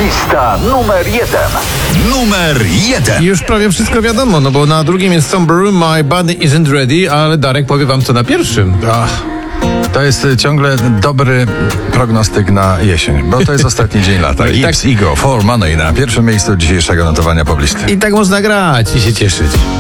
Lista numer 1. Numer 1. Już prawie wszystko wiadomo, no bo na drugim jest Somber, My Body Isn't Ready, ale Darek powie wam co na pierwszym. To jest ciągle dobry prognostyk na jesień, bo to jest ostatni dzień lata. I tak- Gibbs Ego, For Money na pierwszym miejscu dzisiejszego notowania poblisty. I tak można grać i się cieszyć.